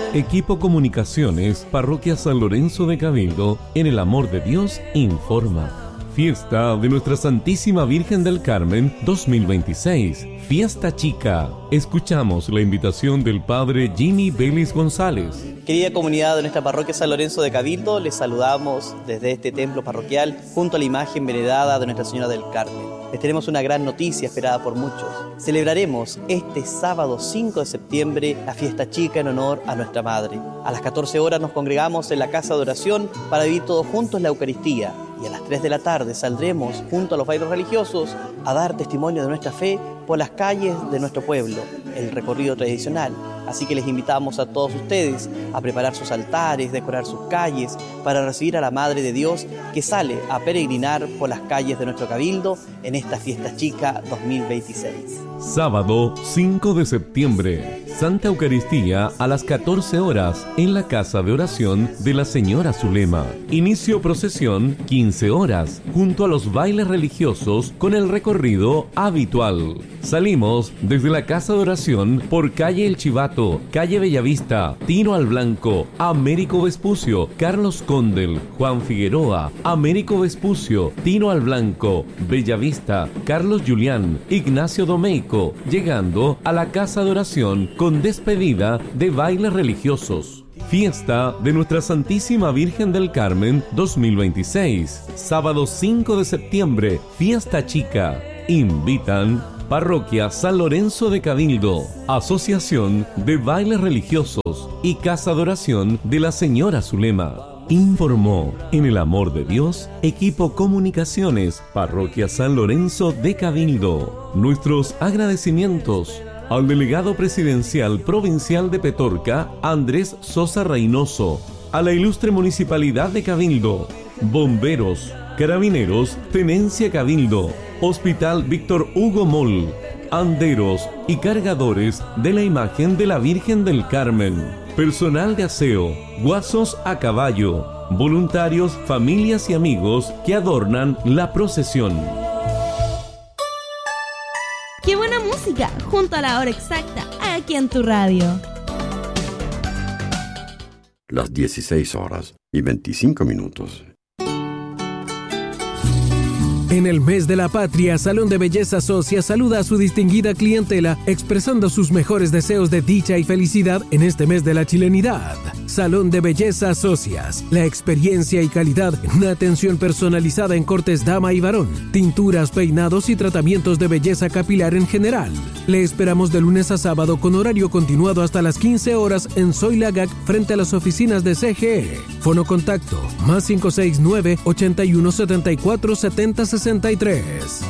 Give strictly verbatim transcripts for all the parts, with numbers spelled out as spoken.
Equipo Comunicaciones, Parroquia San Lorenzo de Cabildo, en el amor de Dios, informa. Fiesta de Nuestra Santísima Virgen del Carmen dos mil veintiséis. Fiesta Chica. Escuchamos la invitación del Padre Jimmy Vélez González. Querida comunidad de nuestra parroquia San Lorenzo de Cabildo, les saludamos desde este templo parroquial junto a la imagen venerada de Nuestra Señora del Carmen. Les tenemos una gran noticia esperada por muchos. Celebraremos este sábado cinco de septiembre la fiesta chica en honor a nuestra Madre. A las catorce horas nos congregamos en la casa de oración para vivir todos juntos la Eucaristía. Y a las tres de la tarde saldremos junto a los bailes religiosos a dar testimonio de nuestra fe por las calles de nuestro pueblo, el recorrido tradicional. Así que les invitamos a todos ustedes a preparar sus altares, decorar sus calles para recibir a la Madre de Dios que sale a peregrinar por las calles de nuestro cabildo en esta fiesta chica dos mil veintiséis. Sábado cinco de septiembre, Santa Eucaristía a las catorce horas en la Casa de Oración de la Señora Zulema. Inicio procesión quince horas, junto a los bailes religiosos con el recorrido habitual. Salimos desde la Casa de Oración por calle El Chivato, calle Bellavista, Tino al Blanco, Américo Vespucio, Carlos Condel, Juan Figueroa, Américo Vespucio, Tino al Blanco, Bellavista, Carlos Julián, Ignacio Domeico, llegando a la Casa de Oración con despedida de bailes religiosos. Fiesta de Nuestra Santísima Virgen del Carmen dos mil veintiséis, sábado cinco de septiembre, fiesta chica. Invitan Parroquia San Lorenzo de Cabildo, Asociación de Bailes Religiosos y Casa de Oración de la Señora Zulema. Informó en el amor de Dios, Equipo Comunicaciones, Parroquia San Lorenzo de Cabildo. Nuestros agradecimientos al delegado presidencial provincial de Petorca, Andrés Sosa Reynoso, a la ilustre Municipalidad de Cabildo, bomberos, carabineros, Tenencia Cabildo, Hospital Víctor Hugo Moll, anderos y cargadores de la imagen de la Virgen del Carmen, personal de aseo, guasos a caballo, voluntarios, familias y amigos que adornan la procesión. ¡Qué buena música! Junto a la hora exacta, aquí en tu radio. Las dieciséis horas y veinticinco minutos. En el mes de la patria, Salón de Belleza Socia saluda a su distinguida clientela expresando sus mejores deseos de dicha y felicidad en este mes de la chilenidad. Salón de Belleza Socias, la experiencia y calidad en una atención personalizada en cortes dama y varón, tinturas, peinados y tratamientos de belleza capilar en general. Le esperamos de lunes a sábado con horario continuado hasta las quince horas en Soilagac frente a las oficinas de C G E. Fono contacto más cinco seis nueve, ochenta y uno, setenta y cuatro, setenta, sesenta y tres.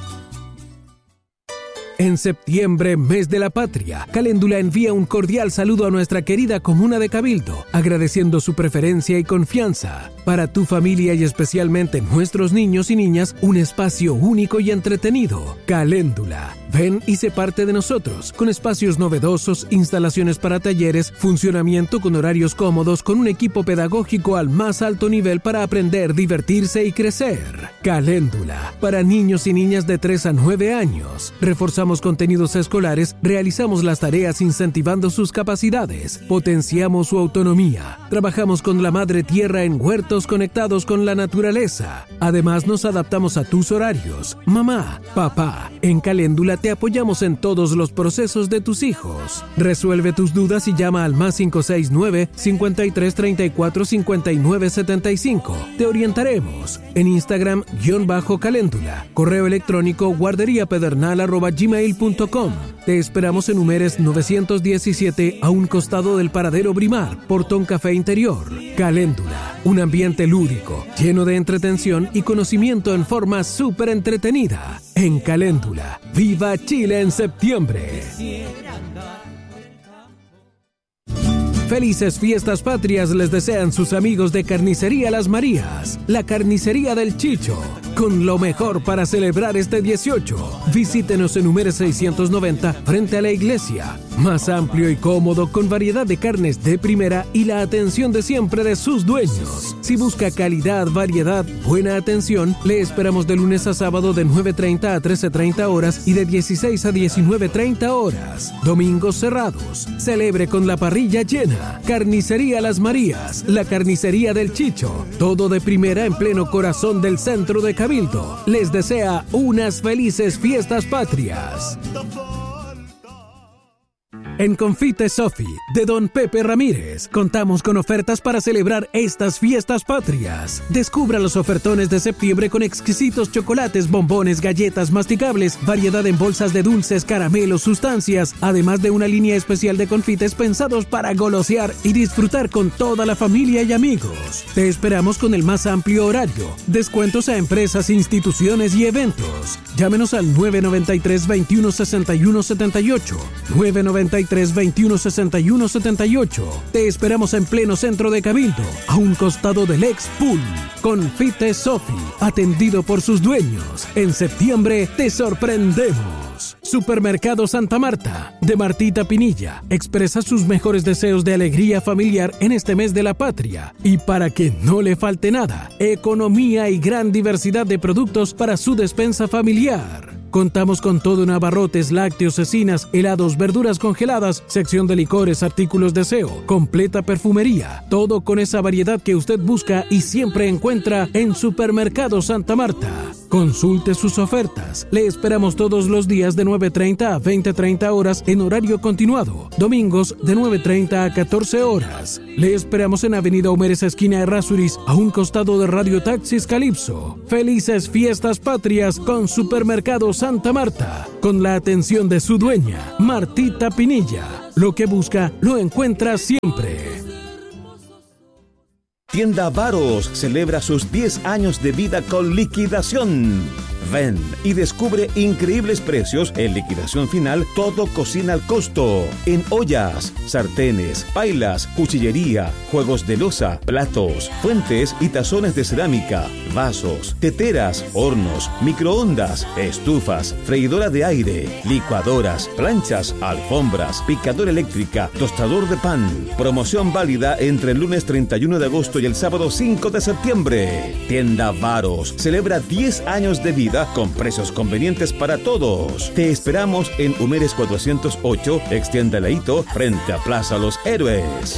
En septiembre, mes de la patria, Caléndula envía un cordial saludo a nuestra querida comuna de Cabildo, agradeciendo su preferencia y confianza. Para tu familia y especialmente nuestros niños y niñas, un espacio único y entretenido. Caléndula. Ven y sé parte de nosotros, con espacios novedosos, instalaciones para talleres, funcionamiento con horarios cómodos, con un equipo pedagógico al más alto nivel para aprender, divertirse y crecer. Caléndula. Para niños y niñas de tres a nueve años. Reforzamos contenidos escolares, realizamos las tareas incentivando sus capacidades, potenciamos su autonomía, trabajamos con la madre tierra en huertos conectados con la naturaleza. Además, nos adaptamos a tus horarios. Mamá, papá, en Caléndula te apoyamos en todos los procesos de tus hijos. Resuelve tus dudas y llama al más cinco seis nueve, cincuenta y tres, treinta y cuatro, cincuenta y nueve, setenta y cinco. Te orientaremos. En Instagram, guión bajo Caléndula. Correo electrónico guarderiapedernal arroba gmail punto com. Te esperamos en Humeres novecientos diecisiete, a un costado del paradero Brimar, Portón Café Interior. Caléndula, un ambiente lúdico, lleno de entretención y conocimiento en forma súper entretenida. En Caléndula, ¡viva Chile en septiembre! Felices fiestas patrias les desean sus amigos de Carnicería Las Marías, la carnicería del Chicho, con lo mejor para celebrar este dieciocho. Visítenos en Número seiscientos noventa frente a la iglesia. Más amplio y cómodo con variedad de carnes de primera y la atención de siempre de sus dueños. Si busca calidad, variedad, buena atención, le esperamos de lunes a sábado de nueve treinta a trece treinta horas y de dieciséis a diecinueve treinta horas. Domingos cerrados. Celebre con la parrilla llena. Carnicería Las Marías, la carnicería del Chicho. Todo de primera en pleno corazón del centro de Cabildo. Les desea unas felices fiestas patrias. En Confite Sofi, de Don Pepe Ramírez, contamos con ofertas para celebrar estas fiestas patrias. Descubra los ofertones de septiembre con exquisitos chocolates, bombones, galletas masticables, variedad en bolsas de dulces, caramelos, sustancias, además de una línea especial de confites pensados para golosear y disfrutar con toda la familia y amigos. Te esperamos con el más amplio horario, descuentos a empresas, instituciones y eventos. Llámenos al nueve noventa y tres, veintiuno sesenta y uno setenta y ocho, nueve noventa y tres, veintiuno sesenta y uno setenta y ocho. Te esperamos en pleno centro de Cabildo, a un costado del ex pool. Confite Sofi, atendido por sus dueños. En septiembre te sorprendemos. Supermercado Santa Marta, de Martita Pinilla, expresa sus mejores deseos de alegría familiar en este mes de la patria. Y para que no le falte nada, economía y gran diversidad de productos para su despensa familiar. Contamos con todo en abarrotes, lácteos, cecinas, helados, verduras congeladas, sección de licores, artículos de aseo, completa perfumería. Todo con esa variedad que usted busca y siempre encuentra en Supermercado Santa Marta. Consulte sus ofertas. Le esperamos todos los días de nueve treinta a veinte treinta horas en horario continuado. Domingos de nueve treinta a catorce horas. Le esperamos en Avenida Homeres, esquina Errázuriz, a un costado de Radio Taxis Calipso. Felices fiestas patrias con Supermercado Santa Marta, con la atención de su dueña, Martita Pinilla. Lo que busca, lo encuentra siempre. Tienda Varos celebra sus diez años de vida con liquidación. Ven y descubre increíbles precios en liquidación final, todo cocina al costo. En ollas, sartenes, pailas, cuchillería, juegos de loza, platos, fuentes y tazones de cerámica, vasos, teteras, hornos, microondas, estufas, freidora de aire, licuadoras, planchas, alfombras, picadora eléctrica, tostador de pan. Promoción válida entre el lunes treinta y uno de agosto y el sábado cinco de septiembre. Tienda Varos celebra diez años de vida con precios convenientes para todos. Te esperamos en Humeres cuatrocientos ocho, extienda Laito, frente a Plaza Los Héroes.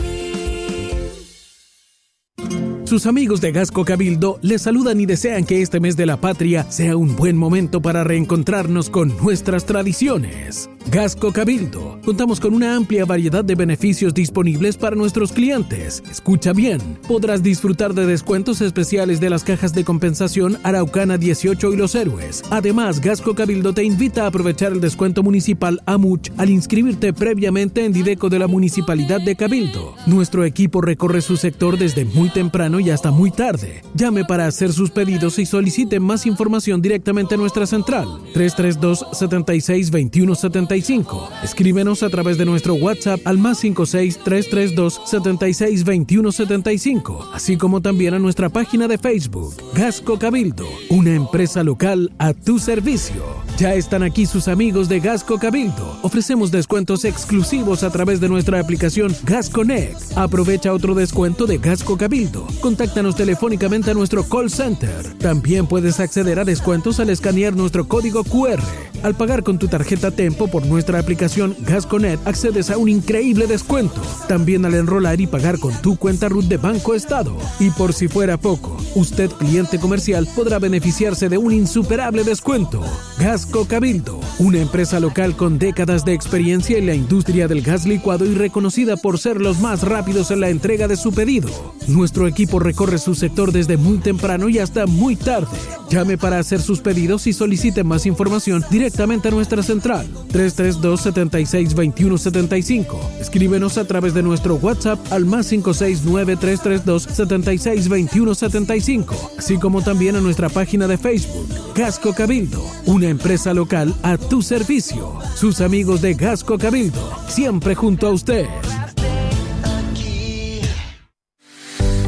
Sus amigos de Gasco Cabildo les saludan y desean que este mes de la patria sea un buen momento para reencontrarnos con nuestras tradiciones. Gasco Cabildo. Contamos con una amplia variedad de beneficios disponibles para nuestros clientes. Escucha bien, podrás disfrutar de descuentos especiales de las cajas de compensación Araucana dieciocho y Los Héroes. Además, Gasco Cabildo te invita a aprovechar el descuento municipal AMUCH al inscribirte previamente en Dideco de la Municipalidad de Cabildo. Nuestro equipo recorre su sector desde muy temprano y hasta muy tarde. Llame para hacer sus pedidos y solicite más información directamente a nuestra central tres tres dos, siete seis, dos uno siete cinco. Escríbenos a través de nuestro WhatsApp al más cinco seis, tres tres dos, siete seis, dos uno siete cinco, así como también a nuestra página de Facebook, Gasco Cabildo, una empresa local a tu servicio. Ya están aquí sus amigos de Gasco Cabildo. Ofrecemos descuentos exclusivos a través de nuestra aplicación GasConnect. Aprovecha otro descuento de Gasco Cabildo. Contáctanos telefónicamente a nuestro call center. También puedes acceder a descuentos al escanear nuestro código cu erre. Al pagar con tu tarjeta Tempo por nuestra aplicación GasConnect, accedes a un increíble descuento. También al enrolar y pagar con tu cuenta R U T de Banco Estado. Y por si fuera poco, usted, cliente comercial, podrá beneficiarse de un insuperable descuento. Gasco Cabildo, una empresa local con décadas de experiencia en la industria del gas licuado y reconocida por ser los más rápidos en la entrega de su pedido. Nuestro equipo recorre su sector desde muy temprano y hasta muy tarde. Llame para hacer sus pedidos y solicite más información directamente a nuestra central tres tres dos, siete seis, dos uno siete cinco. Escríbenos a través de nuestro WhatsApp al más cinco seis nueve, tres tres dos, siete seis, dos uno siete cinco, así como también a nuestra página de Facebook, Gasco Cabildo, una empresa local a tu servicio. Sus amigos de Gasco Cabildo, siempre junto a usted.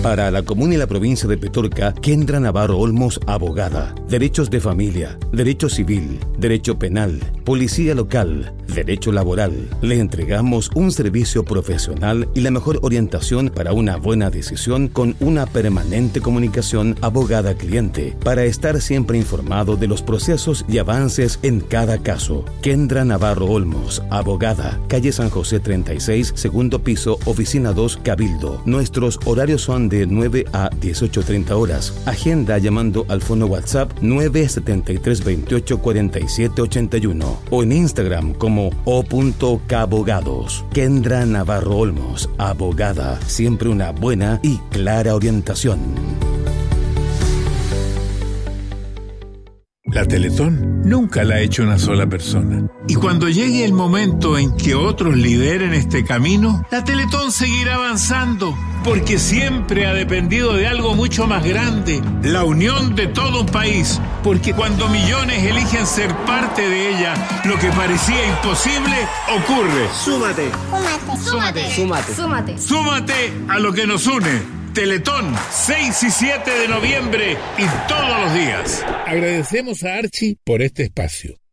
Para la comuna y la provincia de Petorca, Kendra Navarro Olmos, abogada. Derechos de familia, derecho civil, derecho penal, policía local, derecho laboral. Le entregamos un servicio profesional y la mejor orientación para una buena decisión con una permanente comunicación abogada-cliente para estar siempre informado de los procesos y avances en cada caso. Kendra Navarro Olmos, abogada. Calle San José treinta y seis, segundo piso, oficina dos, Cabildo. Nuestros horarios son de nueve a dieciocho treinta horas. Agenda llamando al fono WhatsApp nueve setenta y tres veintiocho cuarenta y siete ochenta y uno o en Instagram como o.cabogados. Kendra Navarro Olmos, abogada. Siempre una buena y clara orientación. La Teletón nunca la ha hecho una sola persona. Y cuando llegue el momento en que otros lideren este camino, la Teletón seguirá avanzando, porque siempre ha dependido de algo mucho más grande, la unión de todo un país. Porque cuando millones eligen ser parte de ella, lo que parecía imposible ocurre. Súmate. Súmate. Súmate. Súmate. Súmate a lo que nos une. Teletón, seis y siete de noviembre y todos los días. Agradecemos a Archie por este espacio.